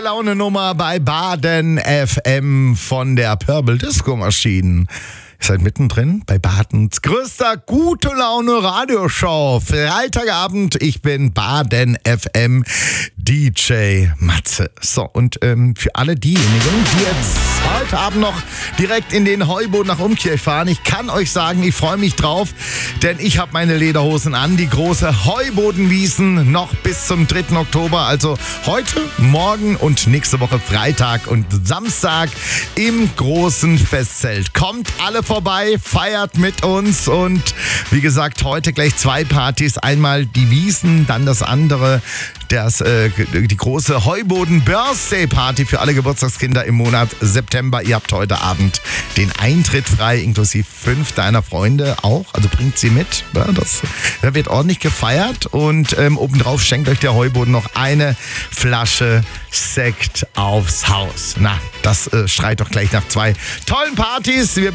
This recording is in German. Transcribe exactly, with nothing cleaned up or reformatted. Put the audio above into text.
Laune-Nummer bei Baden F M von der Purple Disco Maschinen. Ihr seid mittendrin bei Badens größter gute Laune Radioshow. Freitagabend, ich bin Baden F M D J Matze. So, und ähm, für alle diejenigen, die jetzt heute Abend noch direkt in den Heuboden nach Umkirch fahren, ich kann euch sagen, ich freue mich drauf, denn ich habe meine Lederhosen an. Die große Heubodenwiesen noch bis zum dritten Oktober, also heute, morgen und nächste Woche Freitag und Samstag im großen Festzelt. Kommt alle vorbei, feiert mit uns und wie gesagt, heute gleich zwei Partys. Einmal die Wiesen, dann das andere, das, äh, die große Heuboden Birthday Party für alle Geburtstagskinder im Monat September. Ihr habt heute Abend den Eintritt frei, inklusive fünf deiner Freunde auch. Also bringt sie mit. Ja, das, da wird ordentlich gefeiert und ähm, obendrauf schenkt euch der Heuboden noch eine Flasche Sekt aufs Haus. Na, das äh, schreit doch gleich nach zwei tollen Partys. Wir